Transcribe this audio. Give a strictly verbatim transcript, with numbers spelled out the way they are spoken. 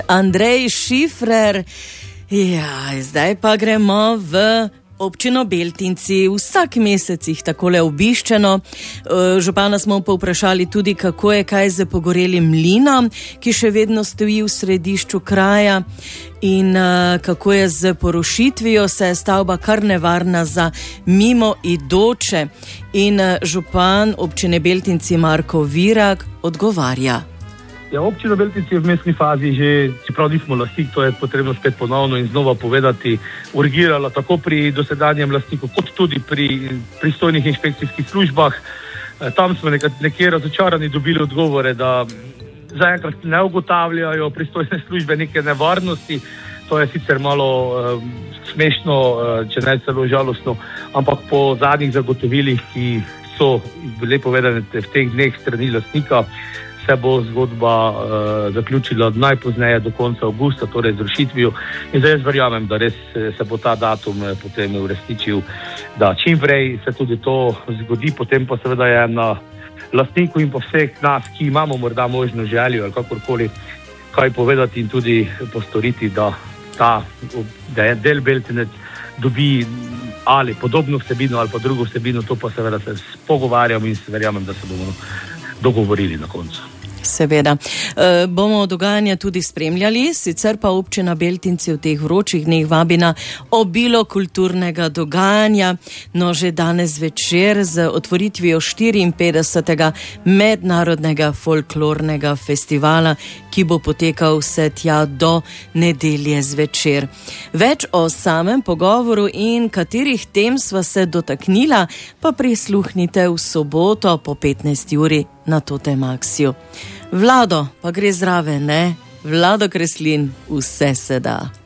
Andrej Šifrer. Ja, zdaj pa gremo v občino Beltinci. Vsak mesec jih takole obiščeno. Župana smo povprašali tudi, kako je kaj z pogorelim mlinom, ki še vedno stoji v središču kraja, in kako je z porušitvijo, se je stavba kar nevarna za mimo idoče. In župan občine Beltinci Marko Virak odgovarja. Ja, občina Beltinci je v mestni fazi že, čeprav nismo lastnik, to je potrebno spet ponovno in znova povedati, urgirala tako pri dosedanjem lastniku, kot tudi pri pristojnih inšpekcijskih službah. Tam smo nekje razočarani dobili odgovore, da zaenkrat ne ugotavljajo pristojne službe neke nevarnosti. To je sicer malo uh, smešno, uh, če ne celo žalostno, ampak po zadnjih zagotovilih, ki so bile povedane v teh dneh strani lastnika, se bo zgodba uh, zaključila najpozneje do konca avgusta, torej z rušitvijo. In zdaj jaz verjamem, da res se bo ta datum potem uresničil, da čim prej se tudi to zgodi, potem pa seveda je na lastniku in pa vseh nas, ki imamo morda možno željo ali kakorkoli kaj povedati in tudi postoriti, da ta, da je del Beltinec dobi ali podobno vsebino ali pa drugo vsebino, to pa seveda se pogovarjam in verjamem, da se bomo dogovorili na koncu. Seveda. E, bomo dogajanja tudi spremljali, sicer pa občina Beltinci v teh vročih dneh vabi na obilo kulturnega dogajanja. No, že danes večer z otvoritvijo štiriinpetdesetega mednarodnega folklornega festivala, ki bo potekal vse tja do nedelje zvečer. Več o samem pogovoru in katerih tem sva se dotaknila, pa prisluhnite v soboto po petnajsti uri na Totemaxiju. Vlado pa gre zraven, ne? Vlado Kreslin, vse se da.